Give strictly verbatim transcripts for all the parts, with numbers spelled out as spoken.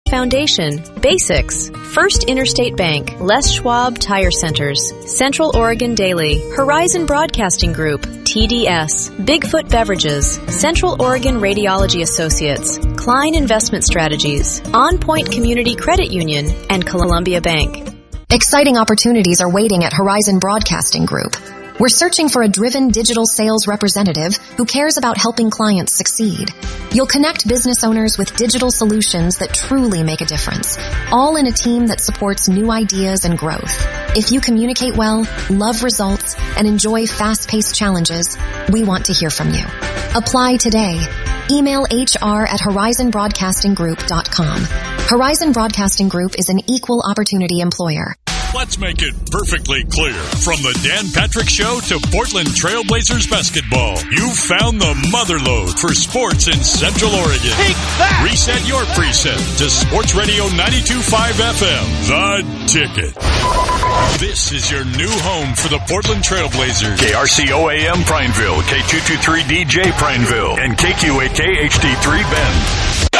Foundation, Basics, First Interstate Bank, Les Schwab Tire Centers, Central Oregon Daily, Horizon Broadcasting Group, T D S, Bigfoot Beverages, Central Oregon Radiology Associates, Klein Investment Strategies, On Point Community Credit Union, and Columbia Bank. Exciting opportunities are waiting at Horizon Broadcasting Group. We're searching for a driven digital sales representative who cares about helping clients succeed. You'll connect business owners with digital solutions that truly make a difference, all in a team that supports new ideas and growth. If you communicate well, love results, and enjoy fast-paced challenges, we want to hear from you. Apply today. Email H R at horizon broadcasting group dot com. Horizon Broadcasting Group is an equal opportunity employer. Let's make it perfectly clear. From the Dan Patrick Show to Portland Trailblazers basketball, you found the motherlode for sports in Central Oregon. Take that! Reset your preset to Sports Radio ninety-two point five F M, The Ticket. This is your new home for the Portland Trailblazers. K R C O A M Prineville, K two twenty-three D J Prineville, and K Q A K H D three Bend.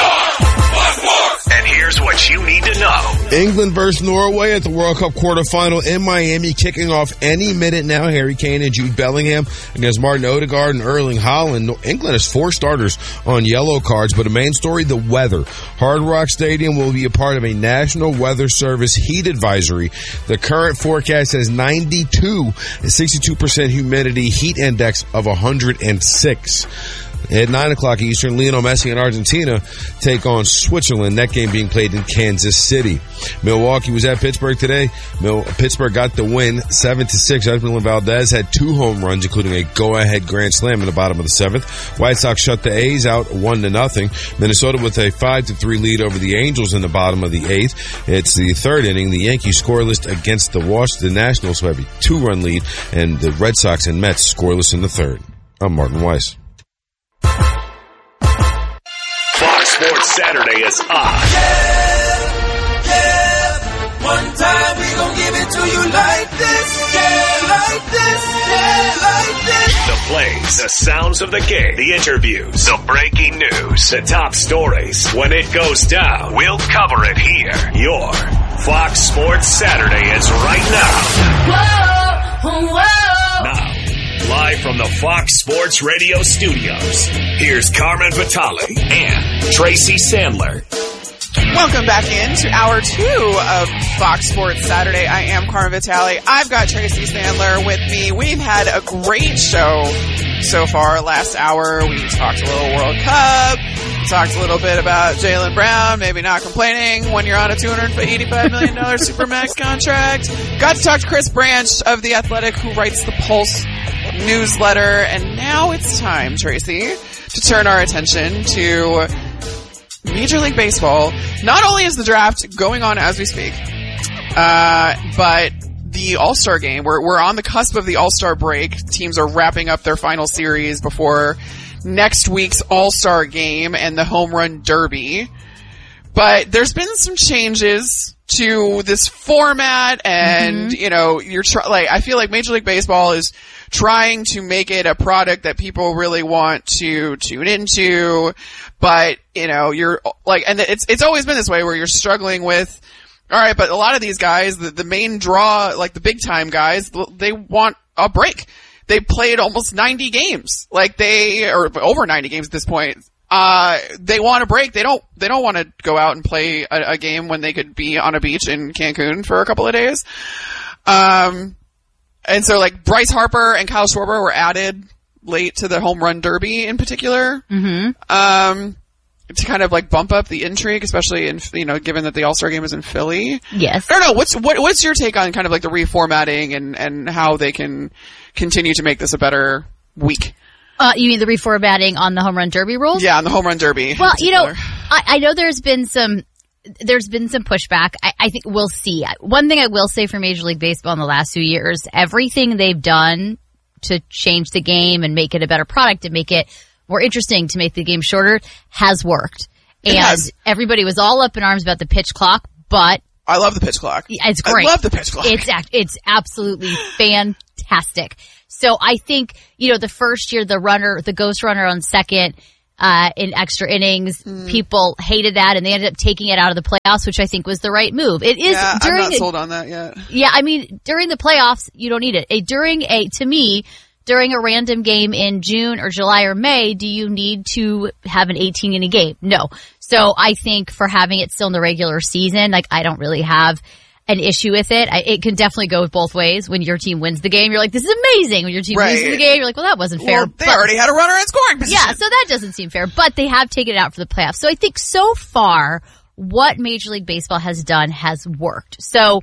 And here's what you need to know. England versus Norway at the World Cup quarterfinal in Miami, kicking off any minute now. Harry Kane and Jude Bellingham against Martin Odegaard and Erling Haaland. England has four starters on yellow cards, but a main story, the weather. Hard Rock Stadium will be a part of a National Weather Service heat advisory. The current forecast has ninety-two and sixty-two percent humidity, heat index of one hundred six. At nine o'clock Eastern, Lionel Messi and Argentina take on Switzerland. That game being played in Kansas City. Milwaukee was at Pittsburgh today. Mil- Pittsburgh got the win, seven to six. Edwin Valdez had two home runs, including a go-ahead grand slam in the bottom of the seventh. White Sox shut the A's out one to nothing. Minnesota with a five to three lead over the Angels in the bottom of the eighth. It's the third inning. The Yankees scoreless against the Washington Nationals, who have a two-run lead, and the Red Sox and Mets scoreless in the third. I'm Martin Weiss. Fox Sports Saturday is on. Yeah, yeah. One time we gon' give it to you like this. Yeah, like this. Yeah, like this. The plays, the sounds of the game, the interviews, the breaking news, the top stories. When it goes down, we'll cover it here. Your Fox Sports Saturday is right now. Whoa, whoa. Now, live from the Fox Sports Radio studios, here's Carmen Vitale and Tracy Sandler. Welcome back in to hour two of Fox Sports Saturday. I am Carmen Vitale. I've got Tracy Sandler with me. We've had a great show so far. Last hour, we talked a little World Cup. We talked a little bit about Jaylen Brown, maybe not complaining when you're on a two hundred eighty-five million dollars Supermax contract. Got to talk to Chris Branch of The Athletic, who writes the Pulse newsletter. And now it's time, Tracy, to turn our attention to Major League Baseball. Not only is the draft going on as we speak, uh, but the All-Star game, we're, we're on the cusp of the All-Star break. Teams are wrapping up their final series before next week's All-Star game and the Home Run Derby. But there's been some changes to this format, and, mm-hmm. you know, you're try- like, I feel like Major League Baseball is trying to make it a product that people really want to tune into, but, you know, you're like, and it's, it's always been this way where you're struggling with, alright, but a lot of these guys, the, the main draw, like the big time guys, they want a break. They played almost ninety games. Like they, or over ninety games at this point. Uh, they want a break. They don't, they don't want to go out and play a, a game when they could be on a beach in Cancun for a couple of days. Um, and so like Bryce Harper and Kyle Schwarber were added late to the Home Run Derby in particular. Mm-hmm. Um, to kind of like bump up the intrigue, especially in, you know, given that the All-Star game is in Philly. Yes. I don't know. What's, what, what's your take on kind of like the reformatting and, and how they can continue to make this a better week? Uh, you mean the reformatting on the Home Run Derby rules? Yeah, on the Home Run Derby. Well, you know, I, I know there's been some, there's been some pushback. I, I think we'll see. One thing I will say for Major League Baseball in the last few years, everything they've done to change the game and make it a better product and make it more interesting, to make the game shorter, has worked. And has. Everybody was all up in arms about the pitch clock, but I love the pitch clock. It's great. I love the pitch clock. It's act, it's absolutely fantastic. So I think, you know, the first year, the runner, the ghost runner on second, uh, in extra innings. Mm. People hated that, and they ended up taking it out of the playoffs, which I think was the right move. It is yeah, during I'm not a, sold on that yet. Yeah, I mean, during the playoffs, you don't need it. A, during a, to me, during a random game in June or July or May, do you need to have an eighteen inning game? No. So I think for having it still in the regular season, like I don't really have an issue with it. I, it can definitely go both ways. When your team wins the game, you're like, this is amazing. When your team right. loses the game, you're like, well, that wasn't fair. Well, they but, already had a runner in scoring position. Yeah, so that doesn't seem fair. But they have taken it out for the playoffs. So I think so far, what Major League Baseball has done has worked. So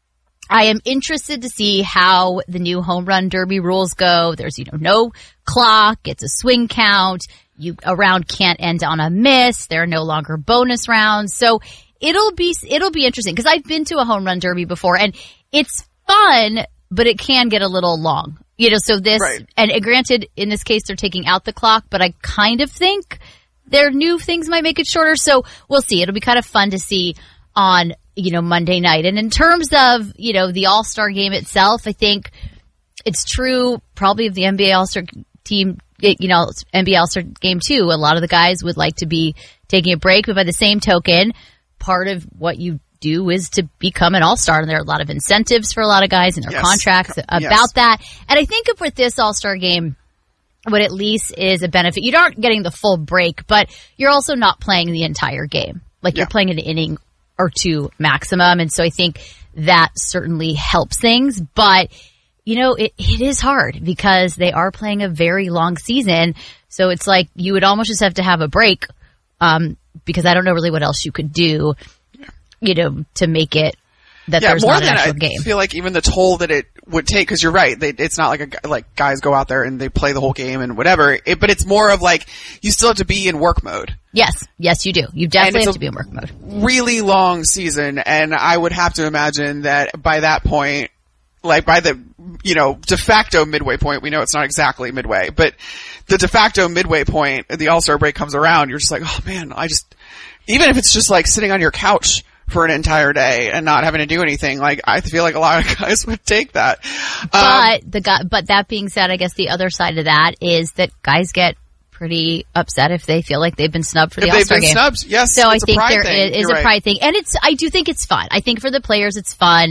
I am interested to see how the new home run derby rules go. There's, you know, no clock. It's a swing count. You, a round can't end on a miss. There are no longer bonus rounds. So it'll be, it'll be interesting because I've been to a home run derby before and it's fun, but it can get a little long. You know, so this, right. and granted, in this case, they're taking out the clock, but I kind of think their new things might make it shorter. So we'll see. It'll be kind of fun to see on, you know, Monday night. And in terms of, you know, the All-Star game itself, I think it's true probably of the N B A All-Star team, you know, N B A All-Star game too. A lot of the guys would like to be taking a break, but by the same token, part of what you do is to become an All-Star. And there are a lot of incentives for a lot of guys in their yes. contracts about yes. that. And I think if with this All-Star game, what at least is a benefit, you aren't getting the full break, but you're also not playing the entire game. Like yeah. you're playing an inning or two maximum. And so I think that certainly helps things. But, you know, it, it is hard because they are playing a very long season. So it's like you would almost just have to have a break um, because I don't know really what else you could do, you know, to make it that yeah, there's more not an than actual I game. feel like even the toll that it would take, because you're right, they, it's not like a gu- like guys go out there and they play the whole game and whatever. It, but it's more of like you still have to be in work mode. Yes, yes, you do. You definitely have to be in work mode. Really long season, and I would have to imagine that by that point, like by the you know de facto midway point, we know it's not exactly midway, but the de facto midway point, the All-Star break comes around. You're just like, oh man, I just even if it's just like sitting on your couch for an entire day and not having to do anything, like I feel like a lot of guys would take that. But um, the guy, but that being said, I guess the other side of that is that guys get pretty upset if they feel like they've been snubbed for the if All-Star they've been game. snubbed, yes. So I it's think a pride there thing. is, is You're a right. pride thing, and it's. I do think it's fun. I think for the players, it's fun,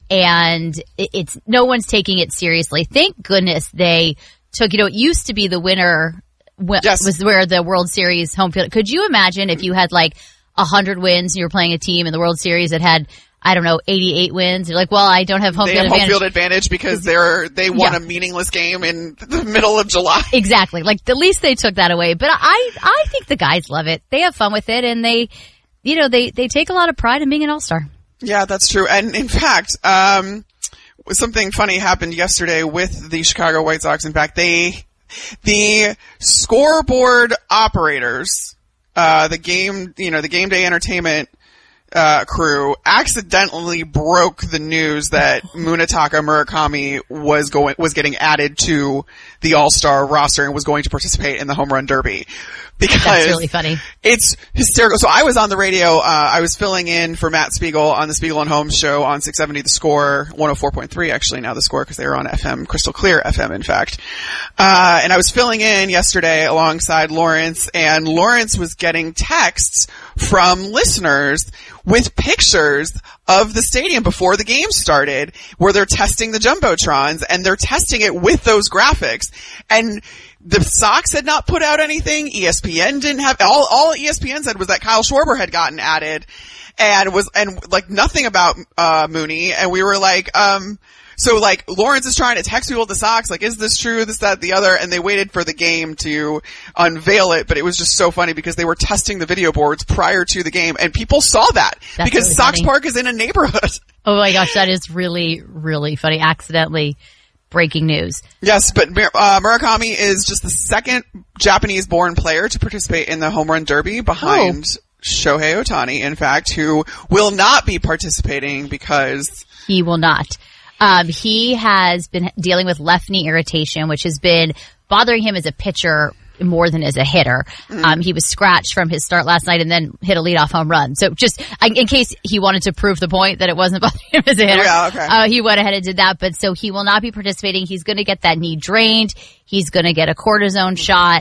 and it, it's no one's taking it seriously. Thank goodness they took. You know, it used to be the winner w- Yes. was where the World Series home field. Could you imagine if you had like a hundred wins and you were playing a team in the World Series that had, I don't know, eighty-eight wins? You're like, well, I don't have home They field have home advantage. field advantage because they're they won Yeah. a meaningless game in the middle of July. Exactly. Like, at least they took that away. But I, I think the guys love it. They have fun with it, and they, you know, they, they take a lot of pride in being an all-star. Yeah, that's true. And in fact, um, something funny happened yesterday with the Chicago White Sox. In fact, they, the scoreboard operators, uh, the game, you know, the game day entertainment, uh, crew accidentally broke the news that Munetaka Murakami was going, was getting added to the All-Star roster and was going to participate in the home run derby. Because That's really funny. It's hysterical. So I was on the radio, uh, I was filling in for Matt Spiegel on the Spiegel and Holmes show on six seventy The Score, one oh four point three actually now The Score, because they were on F M, Crystal Clear F M in fact. Uh, and I was filling in yesterday alongside Lawrence, and Lawrence was getting texts from listeners with pictures of the stadium before the game started, where they're testing the Jumbotrons, and they're testing it with those graphics. And the Sox had not put out anything. E S P N didn't have, all, all E S P N said was that Kyle Schwarber had gotten added and was, and like nothing about, uh, Mooney. And we were like, um, so like Lawrence is trying to text people at the Sox, like, is this true? This, that, the other. And they waited for the game to unveil it, but it was just so funny because they were testing the video boards prior to the game, and people saw that That's because really Sox funny. Park is in a neighborhood. Oh my gosh, that is really, really funny. Accidentally breaking news. Yes, but uh, Murakami is just the second Japanese-born player to participate in the home run derby behind Oh. Shohei Ohtani, in fact, who will not be participating because He will not. Um, he has been dealing with left knee irritation, which has been bothering him as a pitcher more than as a hitter. Mm. Um, he was scratched from his start last night and then hit a leadoff home run. So just in case he wanted to prove the point that it wasn't bothering him as a hitter, yeah, okay. uh, he went ahead and did that. But so he will not be participating. He's going to get that knee drained. He's going to get a cortisone shot.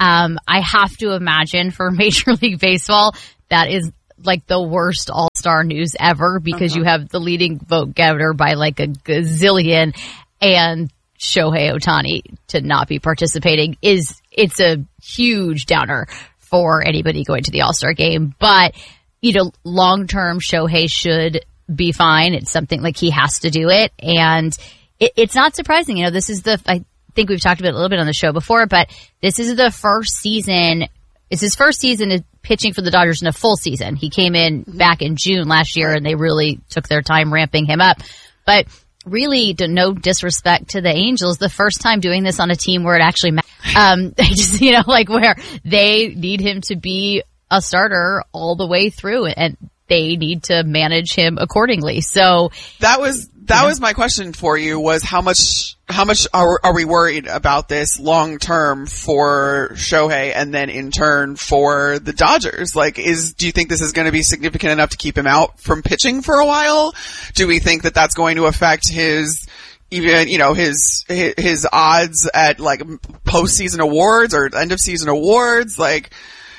Um, I have to imagine for Major League Baseball, that is like the worst all-star news ever because uh-huh. you have the leading vote getter by like a gazillion and Shohei Ohtani to not be participating is, it's a huge downer for anybody going to the All-Star game. But, you know, long-term Shohei should be fine. It's something like he has to do it. And it, it's not surprising. You know, this is the, I think we've talked about it a little bit on the show before, but this is the first season, it's his first season pitching for the Dodgers in a full season. He came in back in June last year and they really took their time ramping him up. But really, to no disrespect to the Angels, the first time doing this on a team where it actually matters. Um, just, you know, like where they need him to be a starter all the way through and they need to manage him accordingly. So that was, that yeah. was my question for you was how much, how much are, are we worried about this long term for Shohei and then in turn for the Dodgers? Like, is, do you think this is going to be significant enough to keep him out from pitching for a while? Do we think that that's going to affect his, even, you know, his, his, his odds at like postseason awards or end of season awards? Like,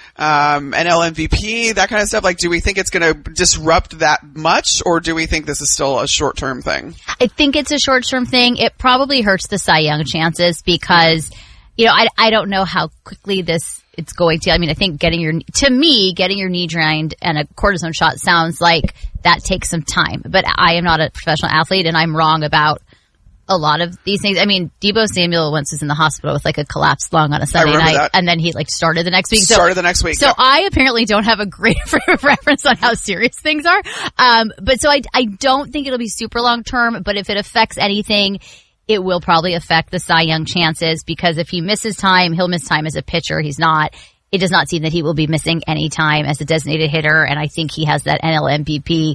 um, N L M V P, that kind of stuff. Like, do we think it's going to disrupt that much, or do we think this is still a short-term thing? I think it's a short-term thing. It probably hurts the Cy Young chances because, you know, I, I don't know how quickly this it's going to. I mean, I think getting your, to me, getting your knee drained and a cortisone shot sounds like that takes some time. But I am not a professional athlete, and I'm wrong about a lot of these things. I mean, Deebo Samuel once was in the hospital with like a collapsed lung on a Sunday night, that. and then he like started the next week. So, started the next week. So yeah. I apparently don't have a great reference on how serious things are. Um, but so I, I don't think it'll be super long term, but if it affects anything, it will probably affect the Cy Young chances because if he misses time, he'll miss time as a pitcher. He's not. It does not seem that he will be missing any time as a designated hitter, and I think he has that N L M V P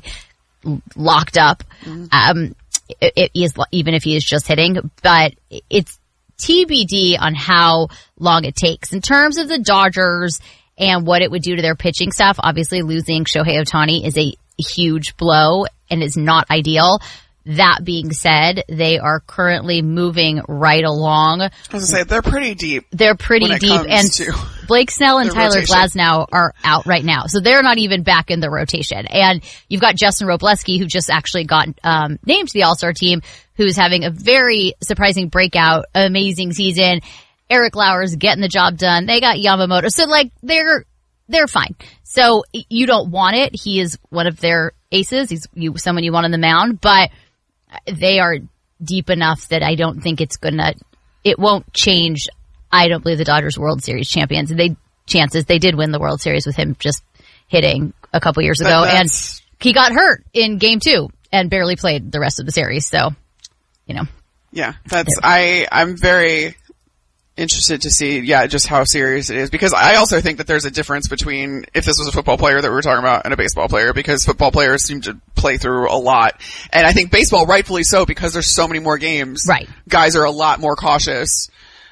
locked up. Mm-hmm. Um, It, it is, even if he is just hitting, but it's T B D on how long it takes. In terms of the Dodgers and what it would do to their pitching staff, obviously losing Shohei Ohtani is a huge blow and is not ideal. That being said, they are currently moving right along. I was going to say, they're pretty deep. They're pretty deep. And to Blake Snell and Tyler rotation. Glasnow are out right now. So they're not even back in the rotation. And you've got Justin Robleski, who just actually got um, named to the All-Star team, who's having a very surprising breakout, amazing season. Eric Lauer's getting the job done. They got Yamamoto. So, like, they're they're fine. So you don't want it. He is one of their aces. He's you, someone you want on the mound. But they are deep enough that I don't think it's gonna, it won't change. I don't believe the Dodgers World Series champions. They chances they did win the World Series with him just hitting a couple years ago, and he got hurt in Game Two and barely played the rest of the series. So, you know, yeah, that's I. I'm very interested to see, yeah, just how serious it is, because I also think that there's a difference between if this was a football player that we were talking about and a baseball player, because football players seem to play through a lot. And I think baseball, rightfully so, because there's so many more games. Right. Guys are a lot more cautious.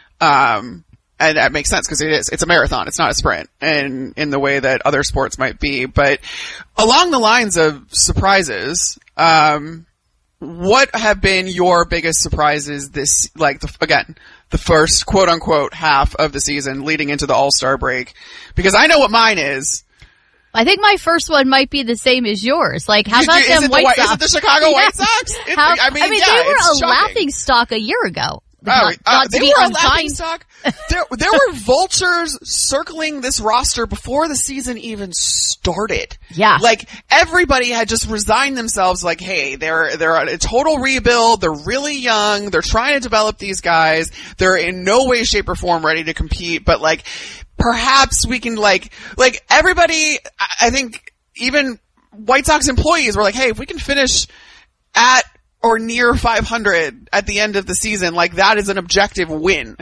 Um, and that makes sense because it is, it's a marathon. It's not a sprint, and in the way that other sports might be. But along the lines of surprises, um, what have been your biggest surprises this, like, the, again, the first quote unquote half of the season leading into the All-Star break? Because I know what mine is. I think my first one might be the same as yours. Like, how about is them it White the, Sox? Is it the Chicago yeah. White Sox? It, how, I mean, I mean yeah, they were it's a shocking. laughing stock a year ago. Oh, Not, uh, not they to be were a unkind. laughing stock. There, there were vultures circling this roster before the season even started. Yeah. Like, everybody had just resigned themselves, like, hey, they're, they're a total rebuild, they're really young, they're trying to develop these guys, they're in no way, shape, or form ready to compete, but like, perhaps we can like, like, everybody, I think, even White Sox employees were like, hey, if we can finish at or near five hundred at the end of the season, like, that is an objective win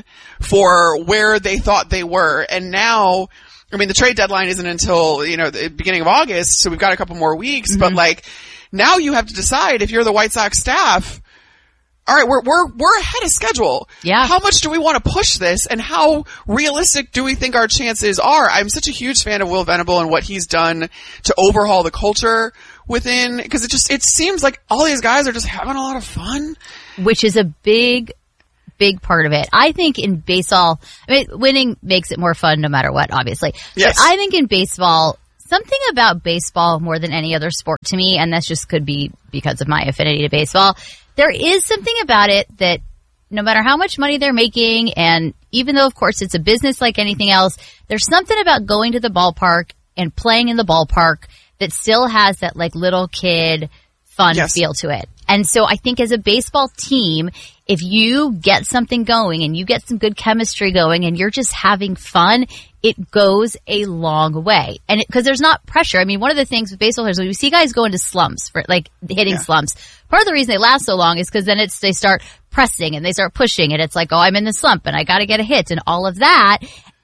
for where they thought they were. And now, I mean, the trade deadline isn't until, you know, the beginning of August, so we've got a couple more weeks, mm-hmm. but like, now you have to decide, if you're the White Sox staff, all right, we're, we're, we're ahead of schedule. Yeah. How much do we want to push this, and how realistic do we think our chances are? I'm such a huge fan of Will Venable and what he's done to overhaul the culture within, because it just, it seems like all these guys are just having a lot of fun. Which is a big big part of it. I think in baseball, I mean, winning makes it more fun no matter what, obviously. Yes. But I think in baseball, something about baseball more than any other sport to me, and that just could be because of my affinity to baseball, there is something about it that no matter how much money they're making, and even though, of course, it's a business like anything else, there's something about going to the ballpark and playing in the ballpark that still has that like little kid fun Yes. feel to it. And so I think as a baseball team, if you get something going and you get some good chemistry going and you're just having fun, it goes a long way. And because there's not pressure. I mean, one of the things with baseball is when we see guys go into slumps, for like hitting Yeah. slumps, part of the reason they last so long is because then it's they start pressing and they start pushing and it's like, oh, I'm in the slump and I got to get a hit and all of that.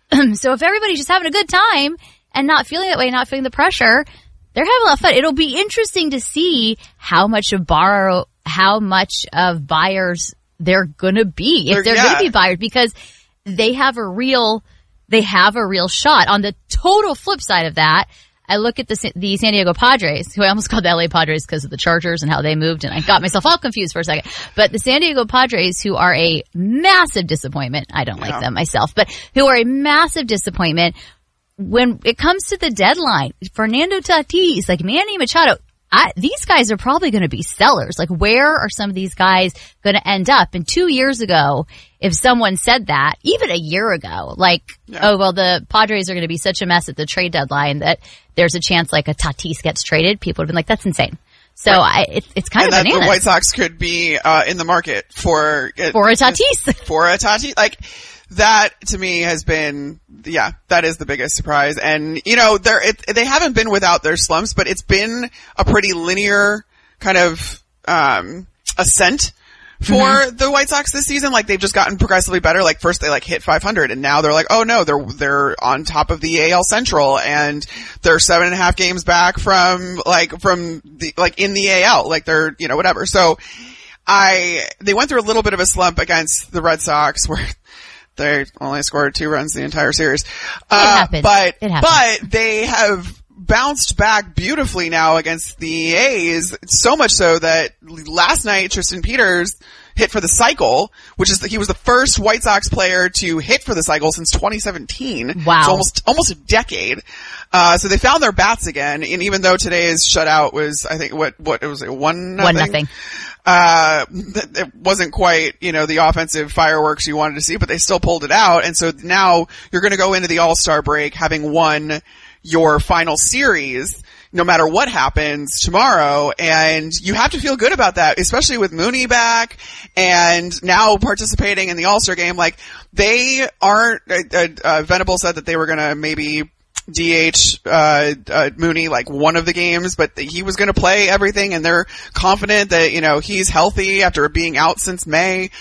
So if everybody's just having a good time and not feeling that way, not feeling the pressure, they're having a lot of fun. It'll be interesting to see how much of borrow, how much of buyers they're gonna be, if They're- they're yeah. gonna be buyers, because they have a real, they have a real shot. On the total flip side of that, I look at the Sa- the San Diego Padres, who I almost called the L A Padres because of the Chargers and how they moved, and I got myself all confused for a second. But the San Diego Padres, who are a massive disappointment, I don't like Yeah. them myself, but who are a massive disappointment. When it comes to the deadline, Fernando Tatis, like Manny Machado, I, these guys are probably going to be sellers. Like, where are some of these guys going to end up? And two years ago, if someone said that, even a year ago, like, Yeah. oh, well, the Padres are going to be such a mess at the trade deadline that there's a chance like a Tatis gets traded, people would have been like, that's insane. So I, it, it's kind And of that bananas. the White Sox could be uh, in the market for For a Tatis. for a Tatis. Like that to me has been, yeah, that is the biggest surprise. And you know, they're it, they haven't been without their slumps, but it's been a pretty linear kind of um ascent for Mm-hmm. the White Sox this season. Like they've just gotten progressively better. Like first they like hit five hundred and now they're like, oh no, they're, they're on top of the A L Central and they're seven and a half games back from like, from the, like in the A L. Like they're, you know, whatever. So I, they went through a little bit of a slump against the Red Sox where they only scored two runs the entire series. Uh, happened. but, It happened. but they have bounced back beautifully now against the A's, so much so that last night Tristan Peters hit for the cycle, which is that he was the first White Sox player to hit for the cycle since twenty seventeen. Wow. So almost, almost a decade. Uh, so they found their bats again, and even though today's shutout was, I think, what, what, it was like one nothing? One nothing. Uh, th- it wasn't quite, you know, the offensive fireworks you wanted to see, but they still pulled it out. And so now you're going to go into the All-Star break having won your final series, no matter what happens tomorrow. And you have to feel good about that, especially with Mooney back and now participating in the All-Star game. Like they aren't, uh, uh, Venable said that they were going to maybe D H uh, uh Mooney like one of the games, but he was going to play everything, and they're confident that, you know, he's healthy after being out since May.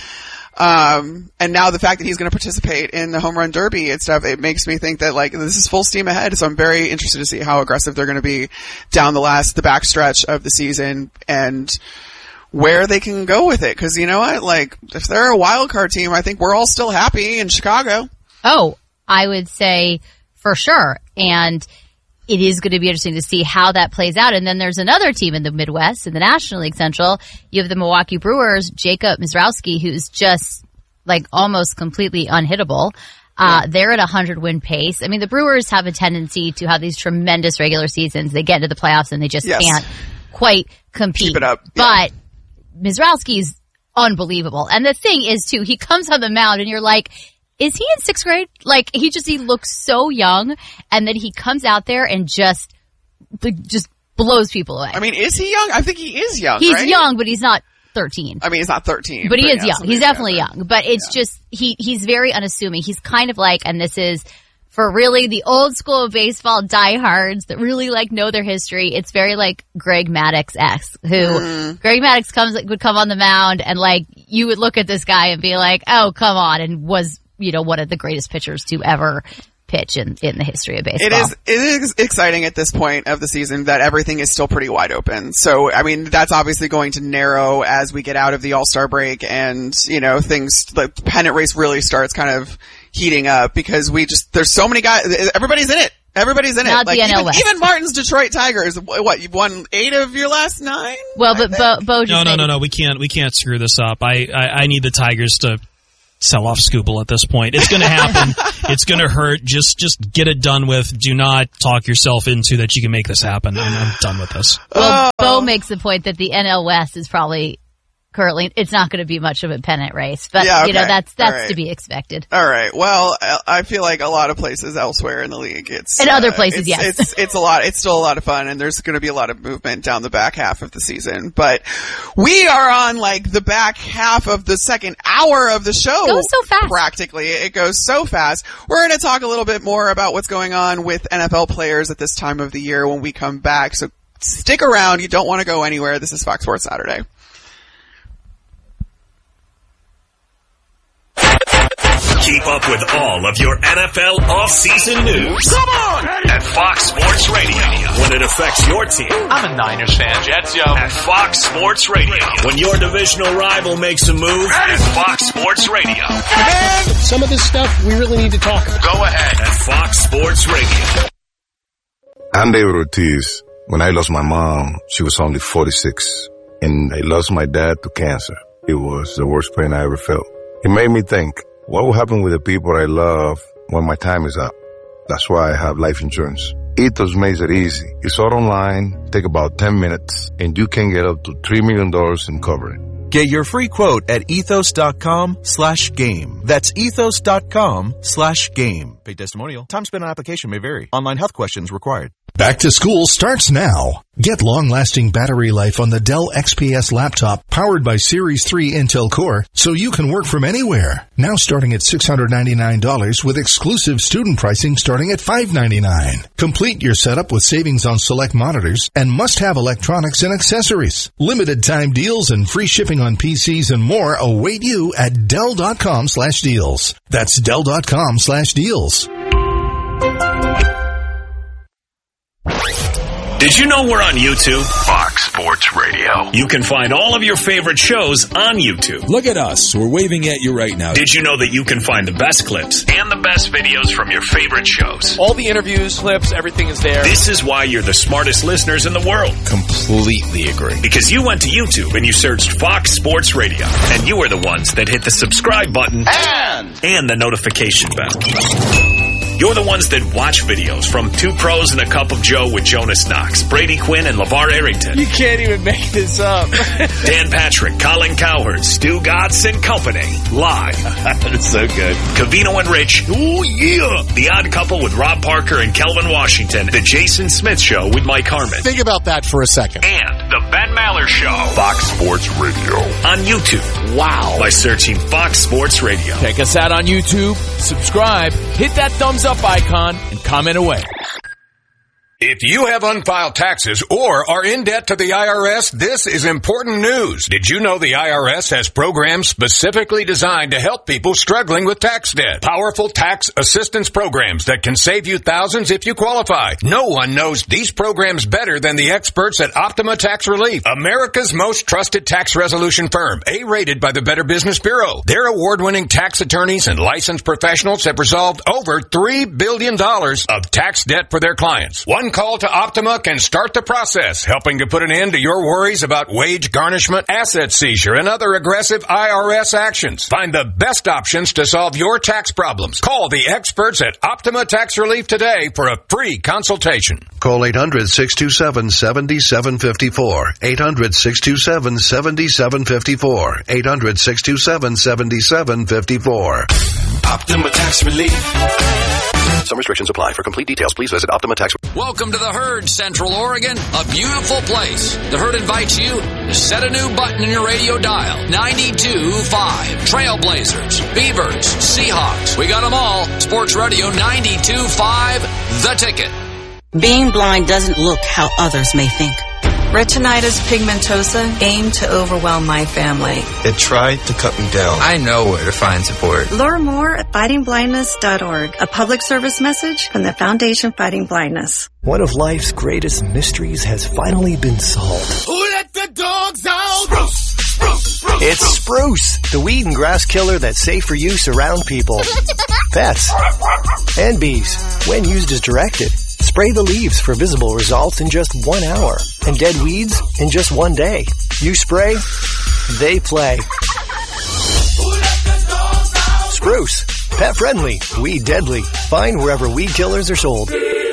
Um, and now the fact that he's going to participate in the home run derby and stuff, it makes me think that like this is full steam ahead. So I'm very interested to see how aggressive they're going to be down the last, the backstretch of the season and where they can go with it. Cause you know what? Like if they're a wild card team, I think we're all still happy in Chicago. Oh, I would say for sure. And it is going to be interesting to see how that plays out. And then there's another team in the Midwest, in the National League Central. You have the Milwaukee Brewers, Jacob Mizrowski, who's just like almost completely unhittable. Uh, they're at a hundred win pace. I mean, the Brewers have a tendency to have these tremendous regular seasons. They get into the playoffs and they just Yes. can't quite compete. Keep it up. Yeah. But Mizrowski's unbelievable. And the thing is too, he comes on the mound and you're like, is he in sixth grade? Like, he just, he looks so young, and then he comes out there and just, just blows people away. I mean, is he young? I think he is young, He's right? young, but he's not thirteen. I mean, he's not thirteen. But he is yeah, young. He's definitely yeah, young. But it's just, he, he's very unassuming. He's kind of like, and this is for really the old school of baseball diehards that really like know their history. It's very like Greg Maddux-esque, who Mm-hmm. Greg Maddux comes, would come on the mound and like, you would look at this guy and be like, oh, come on, and was, you know, one of the greatest pitchers to ever pitch in, in the history of baseball. It is, it is exciting at this point of the season that everything is still pretty wide open. So, I mean, that's obviously going to narrow as we get out of the All-Star break and, you know, things, the pennant race really starts kind of heating up because we just, there's so many guys, everybody's in it. Everybody's in Not it. Like the N L even, West. even Martin's Detroit Tigers, what, you've won eight of your last nine? Well, but Bo, Bo just No, no, made no, it- no. We can't. We can't screw this up. I, I, I need the Tigers to sell off Scooble at this point. It's going to happen. It's going to hurt. Just just get it done with. Do not talk yourself into that you can make this happen. I'm, I'm done with this. Well, Bo makes the point that the N L West is probably currently, it's not going to be much of a pennant race, but yeah, okay. you know, that's, that's right. to be expected. All right. Well, I feel like a lot of places elsewhere in the league, it's, in uh, other places, it's, yes. It's, it's a lot, it's still a lot of fun, and there's going to be a lot of movement down the back half of the season, but we are on like the back half of the second hour of the show. It goes so fast. Practically. It goes so fast. We're going to talk a little bit more about what's going on with N F L players at this time of the year when we come back, so stick around. You don't want to go anywhere. This is Fox Sports Saturday. Keep up with all of your N F L off-season news. Come on! At Fox Sports Radio. When it affects your team. I'm a Niners fan, Jets, yo. At Fox Sports Radio. When your divisional rival makes a move. At Fox Sports Radio. And some of this stuff we really need to talk about. Go ahead. At Fox Sports Radio. I'm David Ortiz. When I lost my mom, she was only forty-six. And I lost my dad to cancer. It was the worst pain I ever felt. It made me think, what will happen with the people I love when my time is up? That's why I have life insurance. Ethos makes it easy. It's all online, take about ten minutes, and you can get up to three million dollars in coverage. Get your free quote at ethos.com slash game. That's ethos.com slash game. Paid testimonial. Time spent on application may vary. Online health questions required. Back to school starts now. Get long-lasting battery life on the Dell X P S laptop powered by Series three Intel Core so you can work from anywhere. Now starting at six hundred ninety-nine dollars with exclusive student pricing starting at five hundred ninety-nine dollars. Complete your setup with savings on select monitors and must-have electronics and accessories. Limited time deals and free shipping on P Cs and more await you at Dell.com slash deals. That's Dell.com slash deals. Did you know we're on YouTube? Fox Sports Radio. You can find all of your favorite shows on YouTube. Look at us. We're waving at you right now. Did you know that you can find the best clips and the best videos from your favorite shows? All the interviews, clips, everything is there. This is why you're the smartest listeners in the world. Completely agree. Because you went to YouTube and you searched Fox Sports Radio. And you were the ones that hit the subscribe button and, and the notification bell. You're the ones that watch videos from Two Pros and a Cup of Joe with Jonas Knox, Brady Quinn, and LeVar Arrington. You can't even make this up. Dan Patrick, Colin Cowherd, Stu Gatz, and company. Live. That's so good. Covino and Rich. Oh, yeah. The Odd Couple with Rob Parker and Kelvin Washington. The Jason Smith Show with Mike Harmon. Think about that for a second. And the Ben Maller Show. Fox Sports Radio. On YouTube. Wow. By searching Fox Sports Radio. Check us out on YouTube. Subscribe. Hit that thumbs up icon and comment away. If you have unfiled taxes or are in debt to the I R S, this is important news. Did you know the I R S has programs specifically designed to help people struggling with tax debt? Powerful tax assistance programs that can save you thousands if you qualify. No one knows these programs better than the experts at Optima Tax Relief, America's most trusted tax resolution firm, A-rated by the Better Business Bureau. Their award-winning tax attorneys and licensed professionals have resolved over three billion dollars of tax debt for their clients. One call to Optima can start the process, helping to put an end to your worries about wage garnishment, asset seizure, and other aggressive I R S actions. Find the best options to solve your tax problems. Call the experts at Optima Tax Relief today for a free consultation. Call eight hundred, six two seven, seven seven five four. eight hundred, six two seven, seven seven five four. eight hundred, six two seven, seven seven five four. Optima Tax Relief. Some restrictions apply. For complete details, please visit Optima Tax. Welcome to the Herd, Central Oregon, a beautiful place. The Herd invites you to set a new button in your radio dial. ninety-two point five. Trailblazers, Beavers, Seahawks. We got them all. Sports Radio ninety-two point five. The Ticket. Being blind doesn't look how others may think. Retinitis pigmentosa aimed to overwhelm my family. It tried to cut me down. I know where to find support. Learn more at fighting blindness dot org. A public service message from the Foundation Fighting Blindness. One of life's greatest mysteries has finally been solved. Who let the dogs out? Spruce, spruce, spruce, it's Spruce, the weed and grass killer that's safe for use around people, pets, and bees when used as directed. Spray the leaves for visible results in just one hour and dead weeds in just one day. You spray, they play. Who let the dogs out? Spruce. Pet friendly, weed deadly. Find wherever weed killers are sold.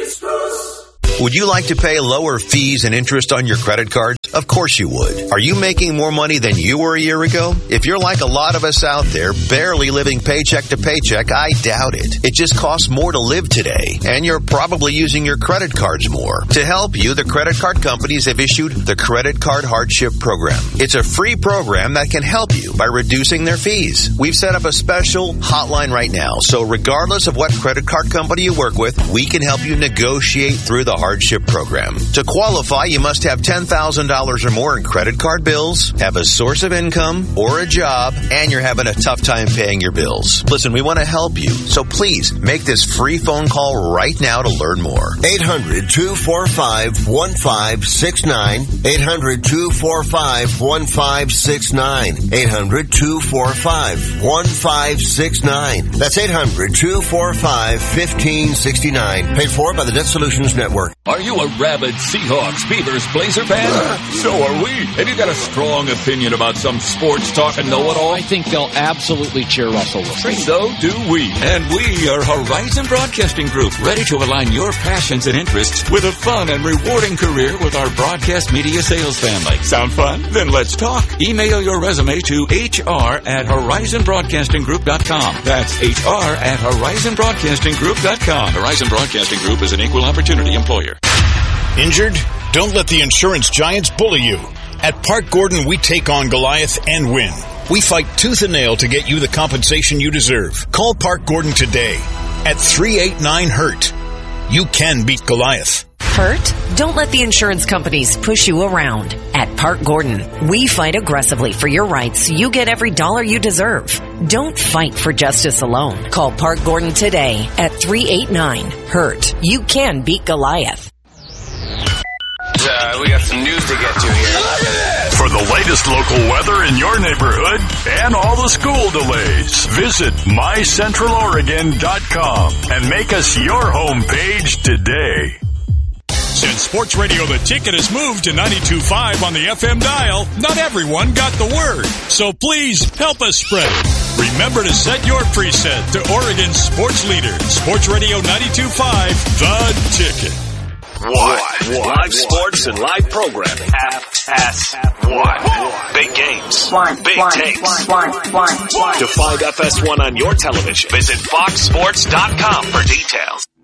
Would you like to pay lower fees and interest on your credit cards? Of course you would. Are you making more money than you were a year ago? If you're like a lot of us out there, barely living paycheck to paycheck, I doubt it. It just costs more to live today, and you're probably using your credit cards more. To help you, the credit card companies have issued the Credit Card Hardship Program. It's a free program that can help you by reducing their fees. We've set up a special hotline right now, so regardless of what credit card company you work with, we can help you negotiate through the hardship program. To qualify, you must have ten thousand dollars or more in credit card bills, have a source of income or a job, and you're having a tough time paying your bills. Listen, we want to help you, so please make this free phone call right now to learn more. eight hundred, two four five, one five six nine. eight hundred, two four five, one five six nine. eight hundred, two four five, one five six nine. That's eight hundred, two four five, one five six nine. Paid for by the Debt Solutions Network. Are you a rabid Seahawks, Beavers, Blazer fan? So are we. Have you got a strong opinion about some sports talk and know-it-all? I think they'll absolutely cheer Russell Wilson. So do we. And we are Horizon Broadcasting Group, ready to align your passions and interests with a fun and rewarding career with our broadcast media sales family. Sound fun? Then let's talk. Email your resume to H R at horizon broadcasting group dot com. That's H R at horizon broadcasting group dot com. Horizon Broadcasting Group is an equal opportunity employer. Injured? Don't let the insurance giants bully you. At Park Gordon, we take on Goliath and win. We fight tooth and nail to get you the compensation you deserve. Call Park Gordon today at three eight nine hurt. You can beat Goliath. Hurt? Don't let the insurance companies push you around. At Park Gordon, we fight aggressively for your rights so you get every dollar you deserve. Don't fight for justice alone. Call Park Gordon today at three eight nine hurt. You can beat Goliath. Uh, we got some news to get to here. For the latest local weather in your neighborhood and all the school delays, visit my central oregon dot com and make us your homepage today. Since Sports Radio The Ticket has moved to ninety-two point five on the F M dial, not everyone got the word. So please help us spread it. Remember to set your preset to Oregon's sports leader, Sports Radio ninety-two point five, The Ticket. One. Live sports and live programming. F S one. Big games. One. Big one. takes. One. One. One. To find F S one on your television, visit fox sports dot com for details.